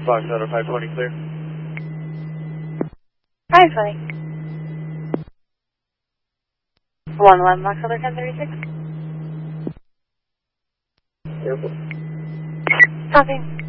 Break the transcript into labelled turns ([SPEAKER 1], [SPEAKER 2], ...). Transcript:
[SPEAKER 1] Fox Center 520 clear.
[SPEAKER 2] 520. 11 Fox Center 1036.
[SPEAKER 1] Airport.
[SPEAKER 2] Copy.